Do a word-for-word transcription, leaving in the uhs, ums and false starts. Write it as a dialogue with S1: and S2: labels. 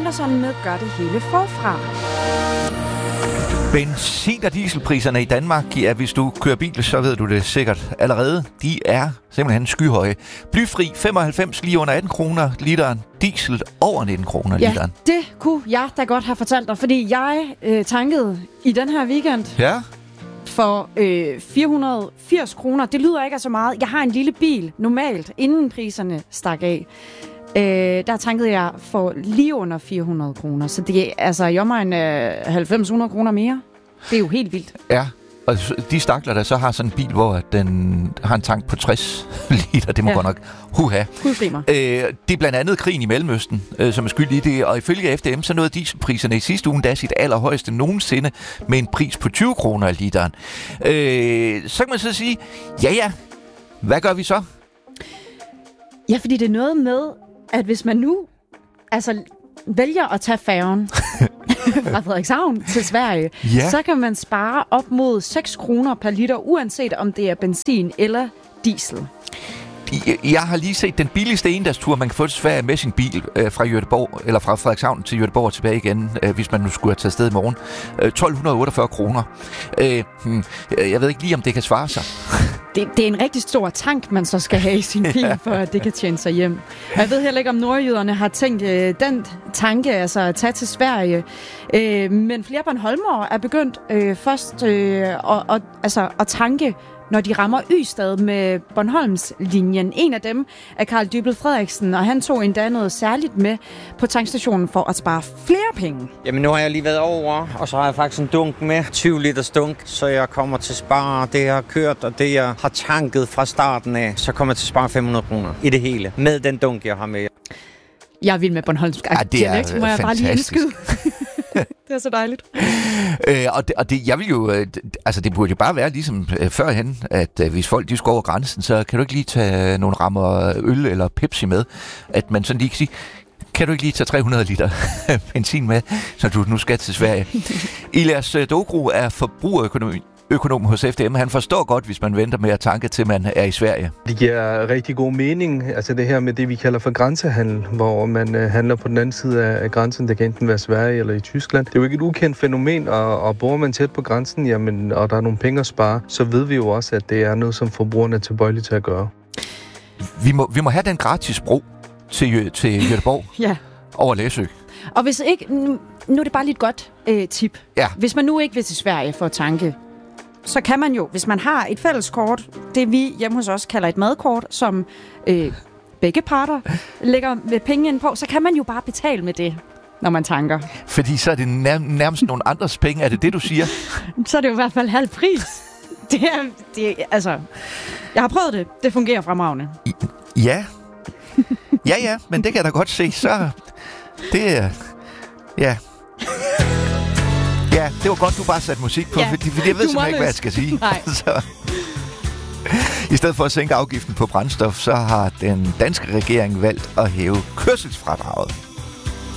S1: Andersen med Gør det hele forfra.
S2: Benzin- og dieselpriserne i Danmark, ja, hvis du kører bil, så ved du det sikkert allerede. De er simpelthen skyhøje. Blyfri femoghalvfems lige under atten kroner literen. Diesel over nitten kroner
S1: ja,
S2: literen.
S1: Det kunne jeg da godt have fortalt dig, fordi jeg øh, tankede i den her weekend
S2: ja.
S1: for øh, fire hundrede og firs kroner. Det lyder ikke af så meget. Jeg har en lille bil normalt, inden priserne stak af. Øh, der tankede jeg for lige under fire hundrede kroner. Så det er altså i omegn af halvfems hundrede kroner mere. Det er jo helt vildt.
S2: Ja, og de stakler, der så har sådan en bil, hvor den har en tank på tres liter, det må ja. godt nok huha. Øh, det er blandt andet krigen i Mellemøsten, øh, som er skyld i det, og ifølge F D M, så nåede dieselpriserne i sidste uge, der er sit allerhøjeste nogensinde, med en pris på tyve kroner literen. Øh, så kan man så sige, ja ja, hvad gør vi så?
S1: Ja, fordi det er noget med, at hvis man nu altså vælger at tage færgen fra Frederikshavn til Sverige,
S2: ja.
S1: så kan man spare op mod seks kroner per liter, uanset om det er benzin eller diesel.
S2: Jeg har lige set den billigste endagstur, man kan få til Sverige med sin bil øh, fra Göteborg, eller fra Frederikshavn til Göteborg og tilbage igen, øh, hvis man nu skulle have taget sted i morgen. Øh, tolv otteogfyrre kroner. Øh, hmm, jeg ved ikke lige, om det kan svare sig.
S1: Det, det er en rigtig stor tank, man så skal have i sin bil, for at det kan tjene sig hjem. Og jeg ved heller ikke, om nordjyderne har tænkt øh, den tanke, altså at tage til Sverige. Øh, men flere Bornholmere er begyndt øh, først øh, at, at, altså, at tanke, når de rammer Ystad med Bornholms-linjen. En af dem er Karl Dybel Frederiksen, og han tog endda noget særligt med på tankstationen for at spare flere penge.
S3: Jamen nu har jeg lige været over, og så har jeg faktisk en dunk med, tyve liter dunk, så jeg kommer til at spare det, jeg har kørt, og det, jeg har tanket fra starten af, så kommer jeg til at spare fem hundrede kroner i det hele, med den dunk, jeg har med.
S1: Jeg er vild med Bornholmsk
S2: ja, det er
S1: dialekt, må jeg bare lige indskyde. Det er så dejligt.
S2: Øh, og det, og det, jeg vil jo, øh, altså det burde jo bare være ligesom øh, førhen, at øh, hvis folk de skal over grænsen, så kan du ikke lige tage nogle rammer øl eller Pepsi med, at man sådan lige kan sige, kan du ikke lige tage tre hundrede liter benzin med, så du nu skal til Sverige. Elias Dogro er forbrugerøkonomi. Økonom hos F D M, han forstår godt, hvis man venter med at tanke, til man er i Sverige.
S4: Det giver rigtig god mening, altså det her med det, vi kalder for grænsehandel, hvor man øh, handler på den anden side af, af grænsen, det kan enten være Sverige eller i Tyskland. Det er jo ikke et ukendt fænomen, og, og bor man tæt på grænsen, jamen, og der er nogle penge at spare, så ved vi jo også, at det er noget, som forbrugerne er tilbøjelige til at gøre.
S2: Vi må, vi må have den gratis bro til, til Göteborg
S1: ja.
S2: over Læsø.
S1: Og hvis ikke, nu, nu er det bare lige et godt øh, tip.
S2: Ja.
S1: Hvis man nu ikke vil til Sverige for at tanke, så kan man jo, hvis man har et fælles kort, det vi hjemme hos os kalder et madkort, som øh, begge parter lægger med penge ind på, så kan man jo bare betale med det, når man tanker.
S2: Fordi så er det nær- nærmest nogle andres penge, er det det, du siger?
S1: Så er det jo i hvert fald halv pris. Det er, det, altså, jeg har prøvet det. Det fungerer fremragende.
S2: I, ja. Ja, ja, men det kan jeg da godt se. Så det er... Ja. Ja, det var godt, du bare satte musik på, ja, fordi, fordi jeg ved simpelthen ikke, hvad jeg skal sige.
S1: Nej.
S2: Så. I stedet for at sænke afgiften på brændstof, så har den danske regering valgt at hæve kørselsfradraget.